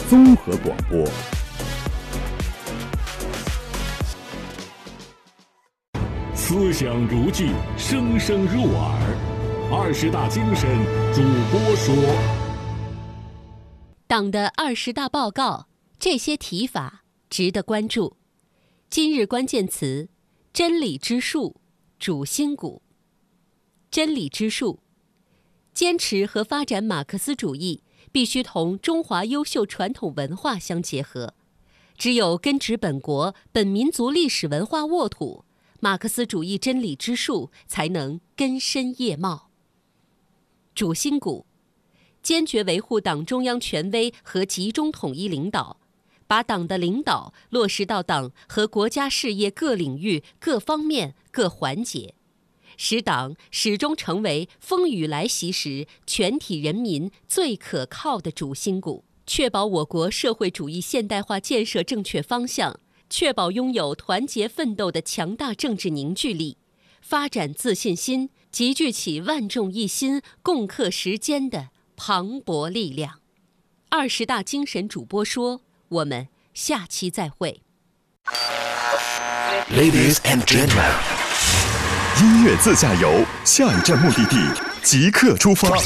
综合广播。 思想如炬，声声入耳。20大精神主播说， 党的20大报告，这些提法值得关注。今日关键词：真理之树，主心骨。真理之树，坚持和发展马克思主义必须同中华优秀传统文化相结合，只有根植本国本民族历史文化沃土，马克思主义真理之树才能根深叶茂。主心骨，坚决维护党中央权威和集中统一领导，把党的领导落实到党和国家事业各领域、各方面、各环节，使党始终成为风雨来袭时全体人民最可靠的主心骨，确保我国社会主义现代化建设正确方向，确保拥有团结奋斗的强大政治凝聚力，发展自信心，集聚起万众一心、共克时艰的磅礴力量。20大精神主播说，我们下期再会。 Ladies and gentlemen， 音乐自驾游，下一站目的地即刻出发。